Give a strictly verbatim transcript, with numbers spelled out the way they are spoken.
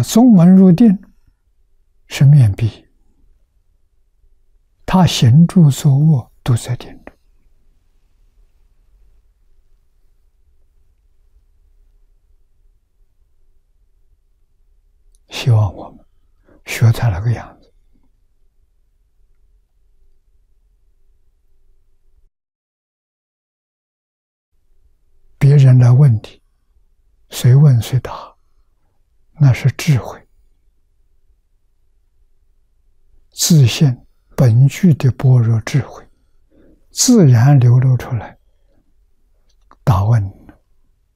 啊，宗门入定是面壁，他行住坐卧都在定中。希望我们学他那个样子。别人来问题，谁问谁答，那是智慧，自信本具的般若智慧，自然流露出来。答问